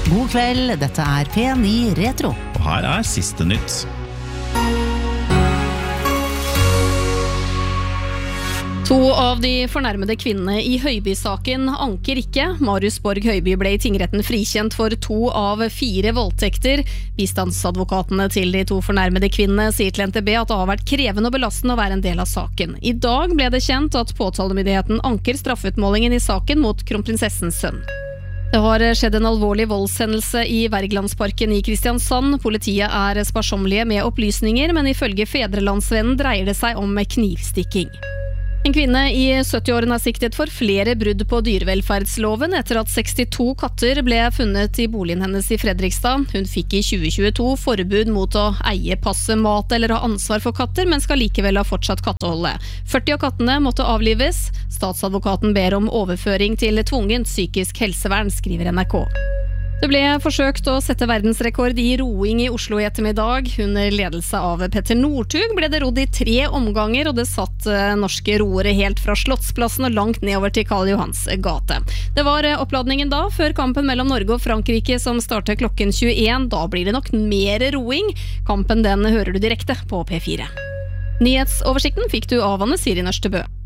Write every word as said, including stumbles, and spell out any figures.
God kveld, dette er P ni Retro. Og her er siste nytt. To av de fornærmede kvinnene i Høiby-saken anker ikke. Marius Borg Høiby ble i tingretten frikjent for to av fire voldtekter. Bistandsadvokatene til de to fornærmede kvinnene sier til N T B at det har vært krevende og belastende å være en del av saken. I dag ble det kjent at påtalemyndigheten anker straffeutmålingen i saken mot kronprinsessens sønn. Det har skjedd en alvorlig voldshendelse i Wergelandsparken i Kristiansand. Politiet er sparsommelige med opplysninger, men ifølge Fedrelandsvennen dreier det seg om knivstikking. En kvinne i sytti-årene er siktet for flere brudd på dyrevelferdsloven etter at sekstito katter ble funnet i boligen hennes i Fredrikstad. Hun fikk i tjue tjueto forbud mot å eie, passe, mat eller ha ansvar for katter, men skal likevel ha fortsatt katteholdet. førti av kattene måtte avlives. Statsadvokaten ber om overføring til tvungent psykisk helsevern, skriver N R K. Det ble forsøkt å sette verdensrekord i roing i Oslo i ettermiddag. Under ledelse av Petter Northug ble det rodd i tre omganger, og det satt norske roere helt fra Slottsplassen og langt nedover til Karl Johans gate. Det var oppladningen da, før kampen mellom Norge og Frankrike som starter klokken tjueen. Da blir det nok mer roing. Kampen den hører du direkte på P fire. Nyhetsoversikten fikk du av Anne Siri Nørstebø.